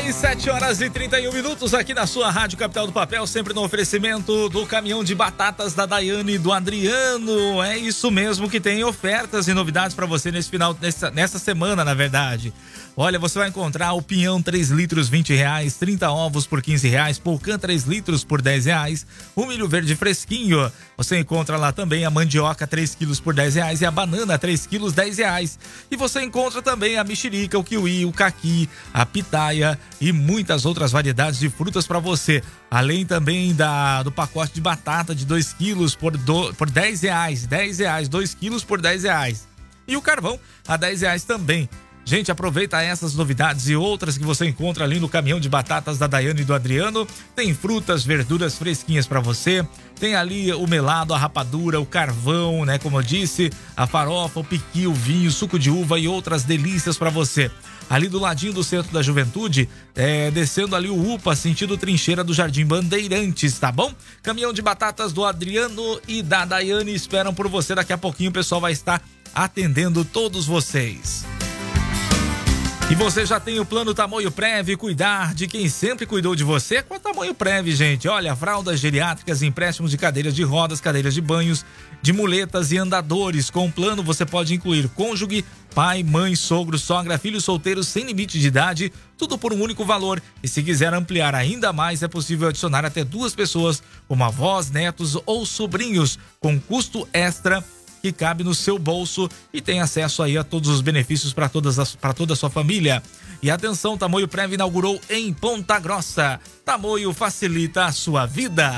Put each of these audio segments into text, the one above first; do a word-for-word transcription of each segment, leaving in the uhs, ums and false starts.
aí, sete horas e trinta e um minutos aqui na sua Rádio Capital do Papel, sempre no oferecimento do caminhão de batatas da Daiane e do Adriano. É isso mesmo, que tem ofertas e novidades para você nesse final, nessa, nessa semana, na verdade. Olha, você vai encontrar o pinhão três litros, vinte reais, trinta ovos por quinze reais, polcã três litros por dez reais, o milho verde fresquinho. Você encontra lá também a mandioca três quilos por dez reais e a banana três quilos, dez reais. E você encontra também a mexerica, o kiwi, o caqui, a pitaia e muitas outras variedades de frutas para você. Além também da, do pacote de batata de dois quilos por, do, por dez reais, dez reais, dois quilos por dez reais. E o carvão a dez reais também. Gente, aproveita essas novidades e outras que você encontra ali no caminhão de batatas da Daiane e do Adriano. Tem frutas, verduras fresquinhas para você. Tem ali o melado, a rapadura, o carvão, né? Como eu disse, a farofa, o piqui, o vinho, suco de uva e outras delícias para você. Ali do ladinho do Centro da Juventude, é, descendo ali o UPA, sentido Trincheira do Jardim Bandeirantes, tá bom? Caminhão de batatas do Adriano e da Daiane esperam por você. Daqui a pouquinho o pessoal vai estar atendendo todos vocês. E você já tem o plano Tamoio Prev, cuidar de quem sempre cuidou de você com a Tamoio Prev, gente. Olha, fraldas geriátricas, empréstimos de cadeiras de rodas, cadeiras de banhos, de muletas e andadores. Com o plano você pode incluir cônjuge, pai, mãe, sogro, sogra, filhos solteiros sem limite de idade, tudo por um único valor. E se quiser ampliar ainda mais, é possível adicionar até duas pessoas, como avós, netos ou sobrinhos, com custo extra que cabe no seu bolso e tem acesso aí a todos os benefícios para todas as, para toda a sua família. E atenção, Tamoio Prev inaugurou em Ponta Grossa. Tamoio facilita a sua vida.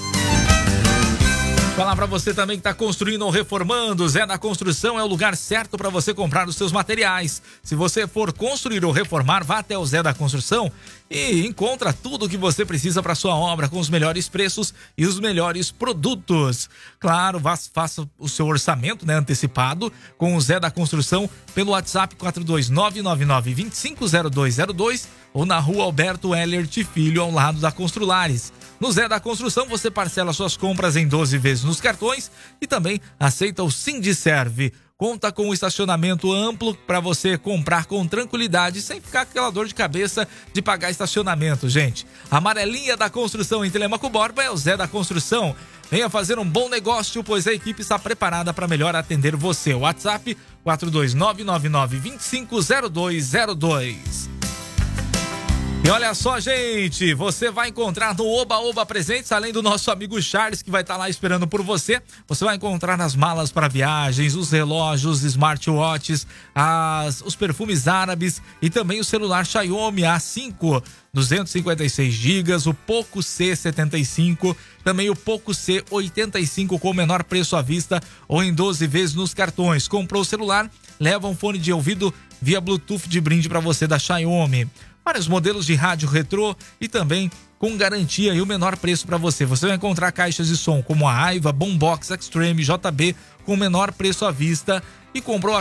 Falar para você também que está construindo ou reformando, Zé da Construção é o lugar certo para você comprar os seus materiais. Se você for construir ou reformar, vá até o Zé da Construção e encontra tudo o que você precisa para sua obra com os melhores preços e os melhores produtos. Claro, vá, faça o seu orçamento, né, antecipado com o Zé da Construção pelo WhatsApp quatro dois nove nove nove, dois cinco zero dois zero dois ou na rua Alberto Ellert Filho, ao lado da Construlares. No Zé da Construção você parcela suas compras em doze vezes nos cartões e também aceita o Sindiserve. Conta com um estacionamento amplo para você comprar com tranquilidade, sem ficar com aquela dor de cabeça de pagar estacionamento, gente. A amarelinha da construção em Telemaco Borba é o Zé da Construção. Venha fazer um bom negócio, pois a equipe está preparada para melhor atender você. WhatsApp quatro dois nove nove nove, dois cinco zero dois zero dois. E olha só, gente, você vai encontrar no Oba Oba Presentes, além do nosso amigo Charles, que vai estar lá esperando por você, você vai encontrar as malas para viagens, os relógios, smartwatches, as, os perfumes árabes e também o celular Xiaomi A cinco, duzentos e cinquenta e seis gigas, o Poco C setenta e cinco, também o Poco C oitenta e cinco com o menor preço à vista ou em doze vezes nos cartões. Comprou o celular, leva um fone de ouvido via Bluetooth de brinde para você da Xiaomi. Vários modelos de rádio retrô e também com garantia e o menor preço para você. Você vai encontrar caixas de som como a Aiva, Boombox Extreme, J B com o menor preço à vista e comprou a